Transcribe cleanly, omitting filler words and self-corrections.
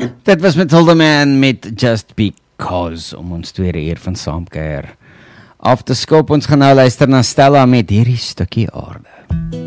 Dit was Matilda Man met Just Because om ons tweede uur van saamkuier af te skop. Ons gaan nou luister na Stella met hierdie stukkie aarde.